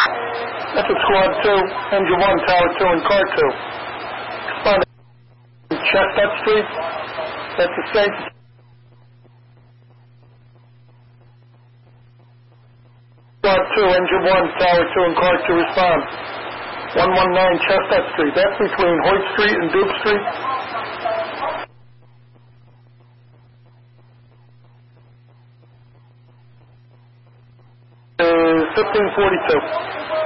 That's at Squad 2, Engine 1, Tower 2, and Car 2. Respond to Chestnut Street. That's the same. Squad 2, Engine 1, Tower 2, and Car 2, respond. 119 Chestnut Street. That's between Hoyt Street and Duke Street. 1542.